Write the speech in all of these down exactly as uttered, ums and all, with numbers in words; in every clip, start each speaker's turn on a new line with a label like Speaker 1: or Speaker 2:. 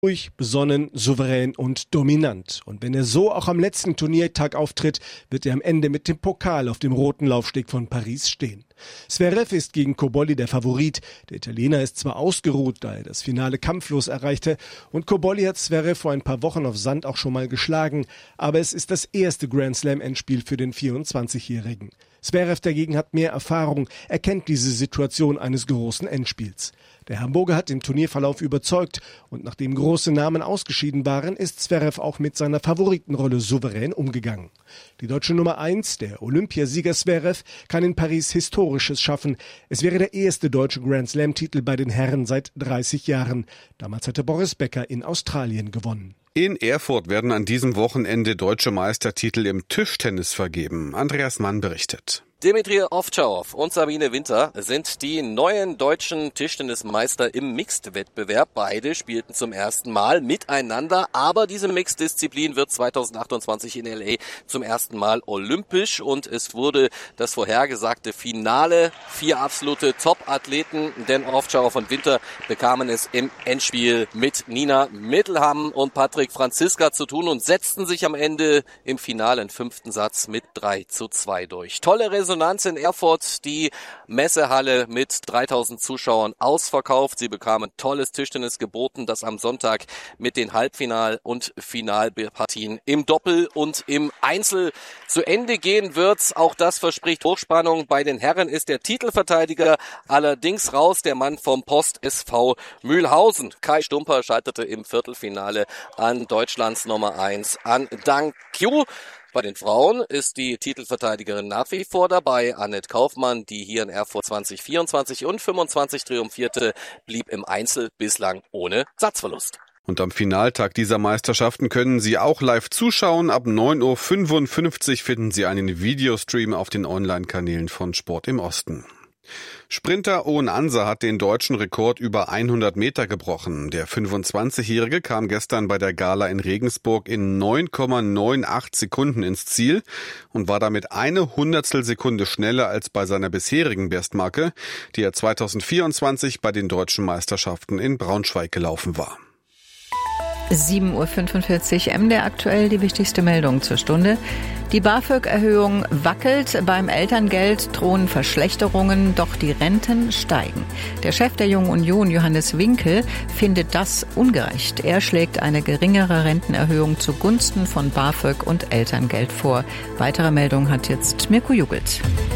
Speaker 1: Ruhig, besonnen, souverän und dominant. Und wenn er so auch am letzten Turniertag auftritt, wird er am Ende mit dem Pokal auf dem roten Laufsteg von Paris stehen. Zverev ist gegen Cobolli der Favorit. Der Italiener ist zwar ausgeruht, da er das Finale kampflos erreichte, und Cobolli hat Zverev vor ein paar Wochen auf Sand auch schon mal geschlagen, aber es ist das erste Grand-Slam-Endspiel für den vierundzwanzigjährigen. Zverev dagegen hat mehr Erfahrung, er kennt diese Situation eines großen Endspiels. Der Hamburger hat im Turnierverlauf überzeugt und nachdem große Namen ausgeschieden waren, ist Zverev auch mit seiner Favoritenrolle souverän umgegangen. Die deutsche Nummer eins, der Olympiasieger Zverev, kann in Paris Historisches schaffen. Es wäre der erste deutsche Grand-Slam-Titel bei den Herren seit dreißig Jahren. Damals hatte Boris Becker in Australien gewonnen.
Speaker 2: In Erfurt werden an diesem Wochenende deutsche Meistertitel im Tischtennis vergeben. Andreas Mann berichtet.
Speaker 3: Dimitri Ovtcharov und Sabine Winter sind die neuen deutschen Tischtennismeister im Mixed-Wettbewerb. Beide spielten zum ersten Mal miteinander, aber diese Mixed-Disziplin wird zweitausendachtundzwanzig in L A zum ersten Mal olympisch und es wurde das vorhergesagte Finale. Vier absolute Top-Athleten, denn Ovtcharov und Winter bekamen es im Endspiel mit Nina Mittelham und Patrick Franziska zu tun und setzten sich am Ende im finalen fünften Satz mit drei zu zwei durch. Tolle Resonanz in Erfurt, die Messehalle mit dreitausend Zuschauern ausverkauft. Sie bekamen tolles Tischtennis geboten, das am Sonntag mit den Halbfinal- und Finalpartien im Doppel und im Einzel zu Ende gehen wird. Auch das verspricht Hochspannung. Bei den Herren ist der Titelverteidiger allerdings raus, der Mann vom Post S V Mühlhausen. Kai Stumper scheiterte im Viertelfinale an Deutschlands Nummer eins, an Dang Qiu. Bei den Frauen ist die Titelverteidigerin nach wie vor dabei. Annette Kaufmann, die hier in Erfurt zwanzig vierundzwanzig und fünfundzwanzig triumphierte, blieb im Einzel bislang ohne Satzverlust.
Speaker 2: Und am Finaltag dieser Meisterschaften können Sie auch live zuschauen. Ab neun Uhr fünfundfünfzig finden Sie einen Videostream auf den Online-Kanälen von Sport im Osten. Sprinter Owen Ansa hat den deutschen Rekord über hundert Meter gebrochen. Der fünfundzwanzigjährige kam gestern bei der Gala in Regensburg in neun Komma achtundneunzig Sekunden ins Ziel und war damit eine Hundertstel Sekunde schneller als bei seiner bisherigen Bestmarke, die er zweitausendvierundzwanzig bei den deutschen Meisterschaften in Braunschweig gelaufen war.
Speaker 4: sieben Uhr fünfundvierzig, M D R aktuell, die wichtigste Meldung zur Stunde. Die BAföG-Erhöhung wackelt, beim Elterngeld drohen Verschlechterungen, doch die Renten steigen. Der Chef der Jungen Union, Johannes Winkel, findet das ungerecht. Er schlägt eine geringere Rentenerhöhung zugunsten von BAföG und Elterngeld vor. Weitere Meldung hat jetzt Mirko Jugelt.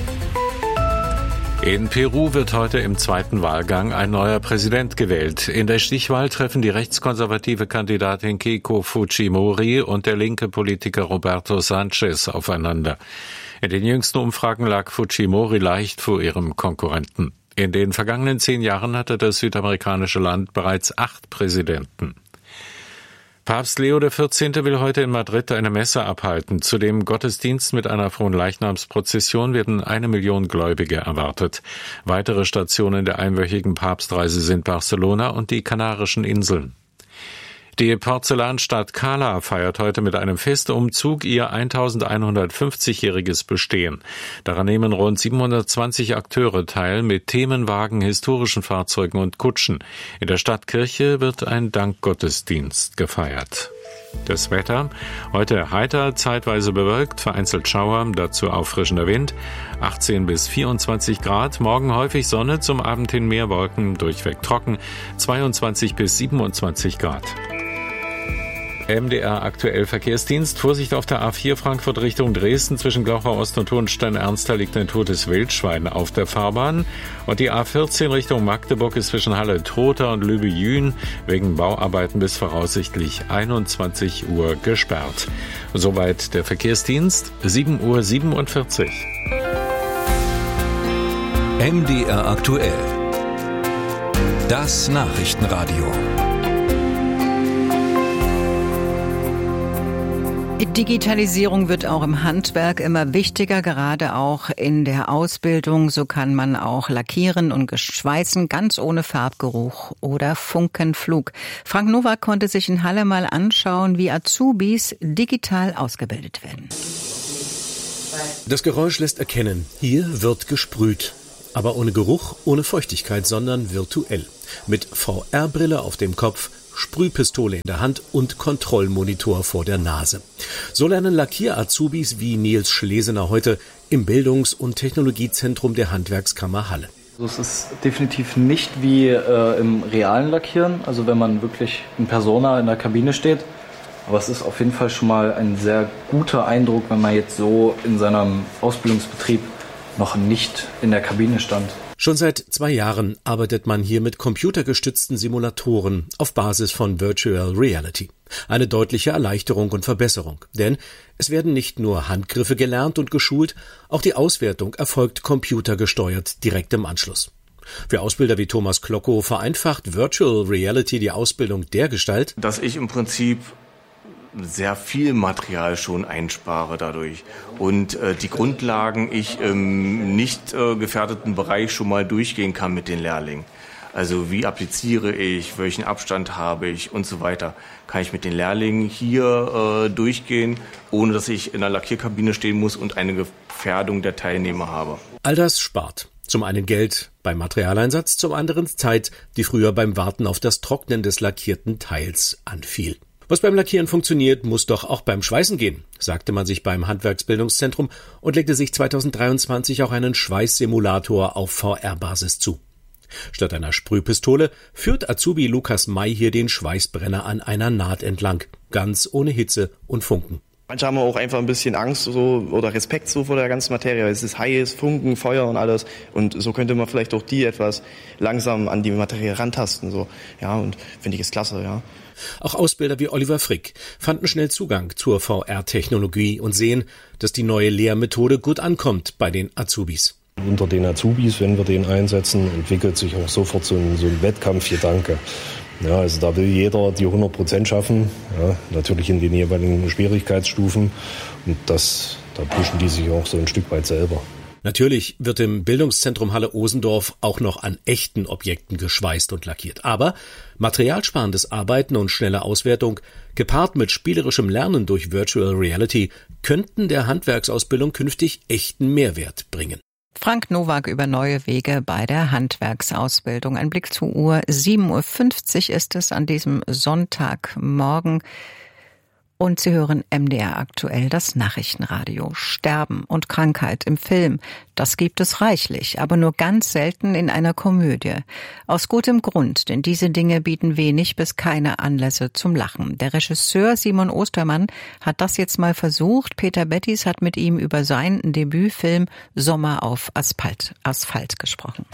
Speaker 5: In Peru wird heute im zweiten Wahlgang ein neuer Präsident gewählt. In der Stichwahl treffen die rechtskonservative Kandidatin Keiko Fujimori und der linke Politiker Roberto Sanchez aufeinander. In den jüngsten Umfragen lag Fujimori leicht vor ihrem Konkurrenten. In den vergangenen zehn Jahren hatte das südamerikanische Land bereits acht Präsidenten. Papst Leo der vierzehnte will heute in Madrid eine Messe abhalten. Zu dem Gottesdienst mit einer Fronleichnamsprozession werden eine Million Gläubige erwartet. Weitere Stationen der einwöchigen Papstreise sind Barcelona und die Kanarischen Inseln. Die Porzellanstadt Cala feiert heute mit einem Festumzug ihr elfhundertfünfzigjähriges Bestehen. Daran nehmen rund siebenhundertzwanzig Akteure teil mit Themenwagen, historischen Fahrzeugen und Kutschen. In der Stadtkirche wird ein Dankgottesdienst gefeiert. Das Wetter: heute heiter, zeitweise bewölkt, vereinzelt Schauer, dazu auffrischender Wind, achtzehn bis vierundzwanzig Grad. Morgen häufig Sonne, zum Abend hin mehr Wolken, durchweg trocken, zweiundzwanzig bis siebenundzwanzig Grad. M D R aktuell Verkehrsdienst. Vorsicht auf der A vier Frankfurt Richtung Dresden. Zwischen Glauchau Ost und Hohenstein-Ernster liegt ein totes Wildschwein auf der Fahrbahn. Und die A vierzehn Richtung Magdeburg ist zwischen Halle-Trotha und Lübbe-Jühn wegen Bauarbeiten bis voraussichtlich einundzwanzig Uhr gesperrt. Soweit der Verkehrsdienst. sieben Uhr siebenundvierzig.
Speaker 6: M D R aktuell. Das Nachrichtenradio.
Speaker 4: Digitalisierung wird auch im Handwerk immer wichtiger, gerade auch in der Ausbildung. So kann man auch lackieren und schweißen, ganz ohne Farbgeruch oder Funkenflug. Frank Nowak konnte sich in Halle mal anschauen, wie Azubis digital ausgebildet werden.
Speaker 7: Das Geräusch lässt erkennen, hier wird gesprüht. Aber ohne Geruch, ohne Feuchtigkeit, sondern virtuell. Mit V R-Brille auf dem Kopf Sprühpistole in der Hand und Kontrollmonitor vor der Nase. So lernen Lackier-Azubis wie Nils Schlesener heute im Bildungs- und Technologiezentrum der Handwerkskammer Halle.
Speaker 8: Also es ist definitiv nicht wie äh, im realen Lackieren, also wenn man wirklich in Persona in der Kabine steht. Aber es ist auf jeden Fall schon mal ein sehr guter Eindruck, wenn man jetzt so in seinem Ausbildungsbetrieb noch nicht in der Kabine stand.
Speaker 7: Schon seit zwei Jahren arbeitet man hier mit computergestützten Simulatoren auf Basis von Virtual Reality. Eine deutliche Erleichterung und Verbesserung. Denn es werden nicht nur Handgriffe gelernt und geschult, auch die Auswertung erfolgt computergesteuert direkt im Anschluss. Für Ausbilder wie Thomas Klockow vereinfacht Virtual Reality die Ausbildung dergestalt,
Speaker 9: dass ich im Prinzip sehr viel Material schon einspare dadurch und äh, die Grundlagen ich im nicht äh, gefährdeten Bereich schon mal durchgehen kann mit den Lehrlingen. Also wie appliziere ich, welchen Abstand habe ich und so weiter, kann ich mit den Lehrlingen hier äh, durchgehen, ohne dass ich in der Lackierkabine stehen muss und eine Gefährdung der Teilnehmer habe.
Speaker 7: All das spart. Zum einen Geld beim Materialeinsatz, zum anderen Zeit, die früher beim Warten auf das Trocknen des lackierten Teils anfiel. Was beim Lackieren funktioniert, muss doch auch beim Schweißen gehen, sagte man sich beim Handwerksbildungszentrum und legte sich zweitausenddreiundzwanzig auch einen Schweißsimulator auf V R-Basis zu. Statt einer Sprühpistole führt Azubi Lukas May hier den Schweißbrenner an einer Naht entlang, ganz ohne Hitze und Funken.
Speaker 10: Manche haben auch einfach ein bisschen Angst so, oder Respekt so vor der ganzen Materie. Es ist heiß, Funken, Feuer und alles. Und so könnte man vielleicht auch die etwas langsam an die Materie rantasten. So. Ja, und finde ich es klasse, ja.
Speaker 7: Auch Ausbilder wie Oliver Frick fanden schnell Zugang zur V R-Technologie und sehen, dass die neue Lehrmethode gut ankommt bei den Azubis.
Speaker 11: Unter den Azubis, wenn wir den einsetzen, entwickelt sich auch sofort so ein, so ein Wettkampfgedanke. Ja, also da will jeder die hundert Prozent schaffen, ja, natürlich in den jeweiligen Schwierigkeitsstufen. Und das, da pushen die sich auch so ein Stück weit selber.
Speaker 7: Natürlich wird im Bildungszentrum Halle-Osendorf auch noch an echten Objekten geschweißt und lackiert. Aber materialsparendes Arbeiten und schnelle Auswertung, gepaart mit spielerischem Lernen durch Virtual Reality, könnten der Handwerksausbildung künftig echten Mehrwert bringen.
Speaker 4: Frank Nowak über neue Wege bei der Handwerksausbildung. Ein Blick zur Uhr. sieben Uhr fünfzig ist es an diesem Sonntagmorgen. Und Sie hören M D R aktuell, das Nachrichtenradio. Sterben und Krankheit im Film, das gibt es reichlich, aber nur ganz selten in einer Komödie. Aus gutem Grund, denn diese Dinge bieten wenig bis keine Anlässe zum Lachen. Der Regisseur Simon Ostermann hat das jetzt mal versucht. Peter Bettis hat mit ihm über seinen Debütfilm Sommer auf Asphalt, Asphalt gesprochen.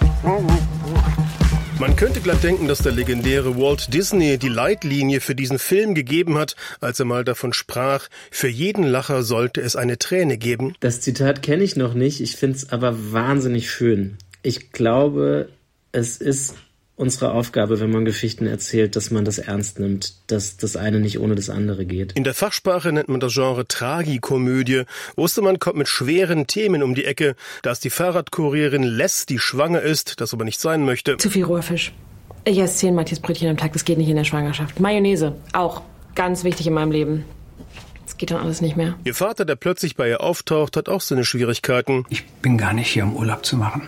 Speaker 1: Man könnte glatt denken, dass der legendäre Walt Disney die Leitlinie für diesen Film gegeben hat, als er mal davon sprach, für jeden Lacher sollte es eine Träne geben.
Speaker 12: Das Zitat kenne ich noch nicht, ich finde es aber wahnsinnig schön. Ich glaube, es ist unsere Aufgabe, wenn man Geschichten erzählt, dass man das ernst nimmt, dass das eine nicht ohne das andere geht.
Speaker 1: In der Fachsprache nennt man das Genre Tragikomödie. Ostermann kommt mit schweren Themen um die Ecke. Da ist die Fahrradkurierin Les, die schwanger ist, das aber nicht sein möchte.
Speaker 13: Zu viel roher Fisch. Ich esse zehn Matjesbrötchen am Tag, das geht nicht in der Schwangerschaft. Mayonnaise, auch ganz wichtig in meinem Leben. Das geht dann alles nicht mehr.
Speaker 1: Ihr Vater, der plötzlich bei ihr auftaucht, hat auch seine Schwierigkeiten.
Speaker 14: Ich bin gar nicht hier, um Urlaub zu machen.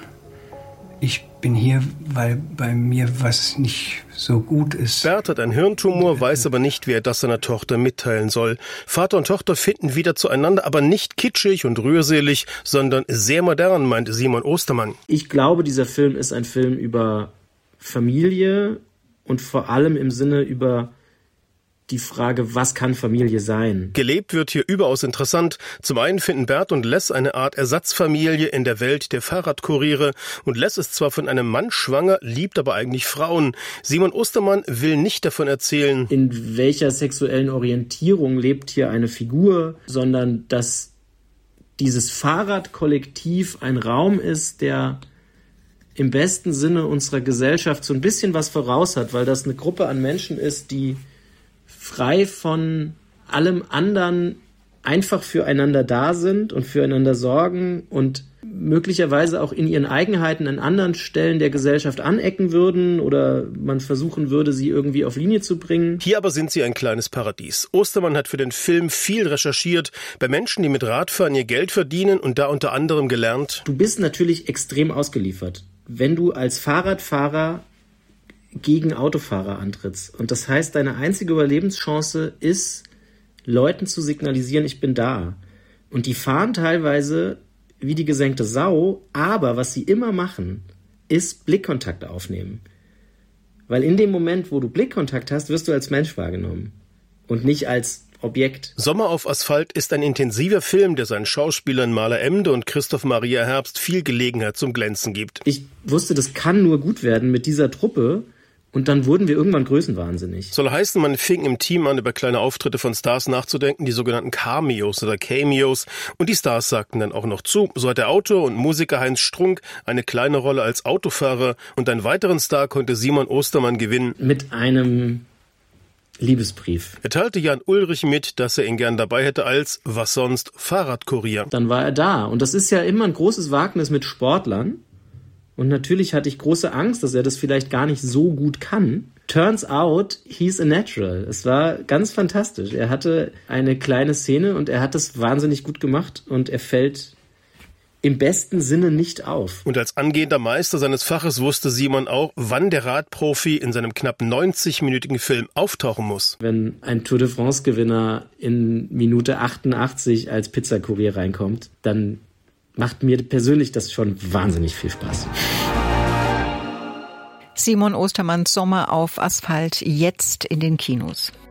Speaker 14: Ich bin hier, weil bei mir was nicht so gut ist.
Speaker 1: Bert hat einen Hirntumor, weiß aber nicht, wie er das seiner Tochter mitteilen soll. Vater und Tochter finden wieder zueinander, aber nicht kitschig und rührselig, sondern sehr modern, meint Simon Ostermann.
Speaker 12: Ich glaube, dieser Film ist ein Film über Familie und vor allem im Sinne über die Frage, was kann Familie sein?
Speaker 1: Gelebt wird hier überaus interessant. Zum einen finden Bert und Les eine Art Ersatzfamilie in der Welt der Fahrradkuriere. Und Les ist zwar von einem Mann schwanger, liebt aber eigentlich Frauen. Simon Ostermann will nicht davon erzählen,
Speaker 12: in welcher sexuellen Orientierung lebt hier eine Figur, sondern dass dieses Fahrradkollektiv ein Raum ist, der im besten Sinne unserer Gesellschaft so ein bisschen was voraus hat, weil das eine Gruppe an Menschen ist, die frei von allem anderen einfach füreinander da sind und füreinander sorgen und möglicherweise auch in ihren Eigenheiten an anderen Stellen der Gesellschaft anecken würden oder man versuchen würde, sie irgendwie auf Linie zu bringen.
Speaker 1: Hier aber sind sie ein kleines Paradies. Ostermann hat für den Film viel recherchiert, bei Menschen, die mit Radfahren ihr Geld verdienen und da unter anderem gelernt.
Speaker 12: Du bist natürlich extrem ausgeliefert. Wenn du als Fahrradfahrer gegen Autofahrer antrittst. Und das heißt, deine einzige Überlebenschance ist, Leuten zu signalisieren, ich bin da. Und die fahren teilweise wie die gesenkte Sau, aber was sie immer machen, ist Blickkontakt aufnehmen. Weil in dem Moment, wo du Blickkontakt hast, wirst du als Mensch wahrgenommen und nicht als Objekt.
Speaker 15: Sommer auf Asphalt ist ein intensiver Film, der seinen Schauspielern Maler Emde und Christoph Maria Herbst viel Gelegenheit zum Glänzen gibt.
Speaker 12: Ich wusste, das kann nur gut werden mit dieser Truppe. Und dann wurden wir irgendwann größenwahnsinnig.
Speaker 15: Soll heißen, man fing im Team an, über kleine Auftritte von Stars nachzudenken, die sogenannten Cameos oder Cameos. Und die Stars sagten dann auch noch zu. So hat der Autor und Musiker Heinz Strunk eine kleine Rolle als Autofahrer. Und einen weiteren Star konnte Simon Ostermann gewinnen.
Speaker 12: Mit einem Liebesbrief.
Speaker 15: Er teilte Jan Ulrich mit, dass er ihn gern dabei hätte als, was sonst, Fahrradkurier.
Speaker 12: Dann war er da. Und das ist ja immer ein großes Wagnis mit Sportlern. Und natürlich hatte ich große Angst, dass er das vielleicht gar nicht so gut kann. Turns out, he's a natural. Es war ganz fantastisch. Er hatte eine kleine Szene und er hat das wahnsinnig gut gemacht und er fällt im besten Sinne nicht auf.
Speaker 15: Und als angehender Meister seines Faches wusste Simon auch, wann der Radprofi in seinem knapp neunzig-minütigen Film auftauchen muss.
Speaker 12: Wenn ein Tour de France-Gewinner in Minute achtundachtzig als Pizzakurier reinkommt, dann macht mir persönlich das schon wahnsinnig viel Spaß.
Speaker 4: Simon Ostermanns Sommer auf Asphalt jetzt in den Kinos.